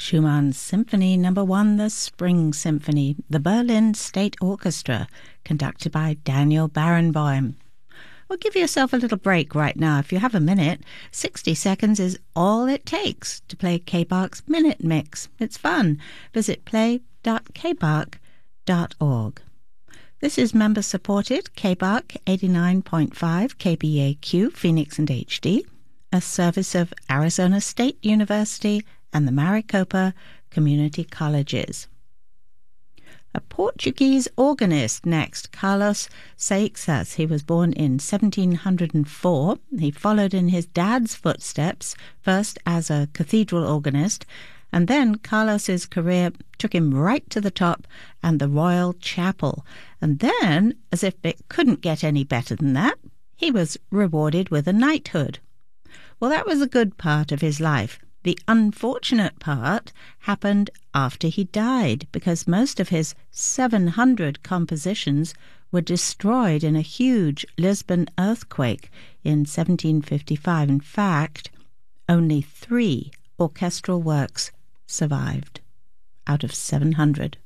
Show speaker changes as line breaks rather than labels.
Schumann's Symphony No. 1, the Spring Symphony, the Berlin State Orchestra, conducted by Daniel Barenboim. Well, give yourself a little break right now if you have a minute. 60 seconds is all it takes to play KBARC's Minute Mix. It's fun. Visit play.kbarc.org. This is member-supported KBARC 89.5 KBAQ, Phoenix and HD, a service of Arizona State University and the Maricopa Community Colleges. A Portuguese organist next, Carlos Seixas. He was born in 1704. He followed in his dad's footsteps, first as a cathedral organist, and then Carlos's career took him right to the top and the Royal Chapel. And then, as if it couldn't get any better than that, he was rewarded with a knighthood. Well, that was a good part of his life. The unfortunate part happened after he died, because most of his 700 compositions were destroyed in a huge Lisbon earthquake in 1755. In fact, only 3 orchestral works survived out of 700.